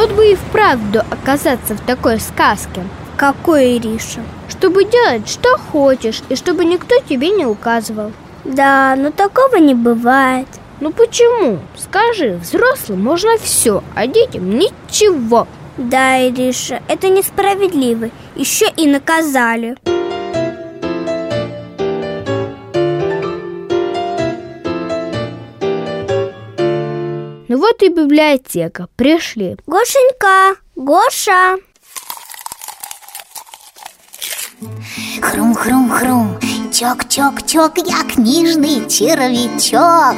Вот бы и вправду оказаться в такой сказке. Какой, Ириша? Чтобы делать, что хочешь, и чтобы никто тебе не указывал. Да, но такого не бывает. Ну почему? Скажи, взрослым можно все, а детям ничего. Да, Ириша, это несправедливо. Еще и наказали. Ну вот и библиотека. Пришли. Гошенька, Гоша. Хрум-хрум-хрум, чок-чок-чок, я книжный червячок.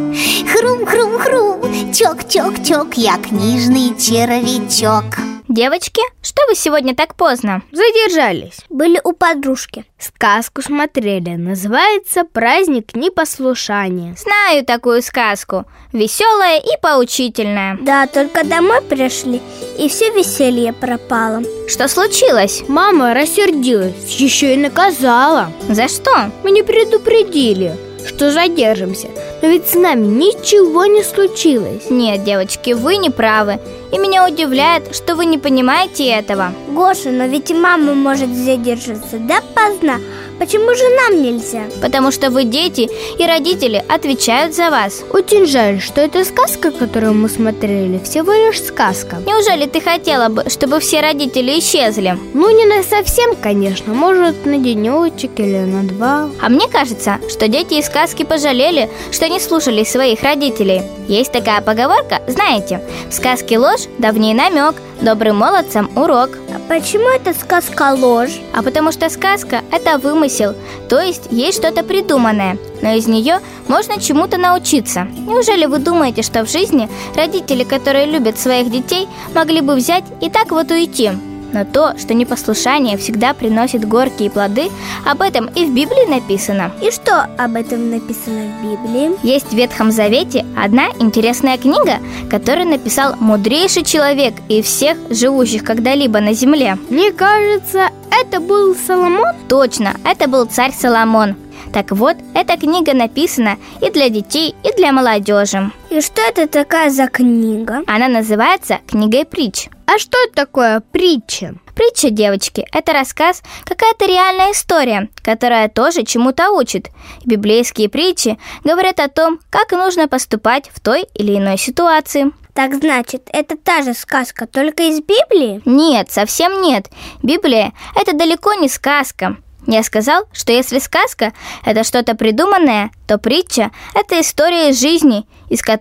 Хрум-хрум-хрум, чок-чок-чок, я книжный червячок. Девочки, что вы сегодня так поздно? Задержались. Были у подружки. Сказку смотрели. Называется «Праздник непослушания». Знаю такую сказку. Веселая и поучительная. Да, только домой пришли, и все веселье пропало. Что случилось? Мама рассердилась, еще и наказала. За что? Мы не предупредили, что задержимся. Но ведь с нами ничего не случилось. Нет, девочки, вы не правы. И меня удивляет, что вы не понимаете этого. Гоша, но ведь и мама может задержаться допоздна. Почему же нам нельзя? Потому что вы дети, и родители отвечают за вас. Очень жаль, что эта сказка, которую мы смотрели, всего лишь сказка. Неужели ты хотела бы, чтобы все родители исчезли? Ну, не на совсем, конечно. Может, на денечек или на два. А мне кажется, что дети из сказки пожалели, что не слушались своих родителей. Есть такая поговорка, знаете, в сказке ложь, да в ней намек, добрым молодцам урок. А почему эта сказка ложь? А потому что сказка – это вымысел, то есть что-то придуманное, но из нее можно чему-то научиться. Неужели вы думаете, что в жизни родители, которые любят своих детей, могли бы взять и так вот уйти? Но то, что непослушание всегда приносит горькие плоды, об этом и в Библии написано. И что об этом написано в Библии? Есть в Ветхом Завете одна интересная книга, которую написал мудрейший человек из всех живущих когда-либо на земле. Мне кажется, это был Соломон? Точно, это был царь Соломон. Так вот, эта книга написана и для детей, и для молодежи. И что это такая за книга? Она называется «Книгой притч». А что это такое притча? Притча, девочки, это рассказ, какая-то реальная история, которая тоже чему-то учит. Библейские притчи говорят о том, как нужно поступать в той или иной ситуации. Так значит, это та же сказка, только из Библии? Нет, совсем нет. Библия – это далеко не сказка. Я сказал, что если сказка – это что-то придуманное, то притча – это история из жизни, из которой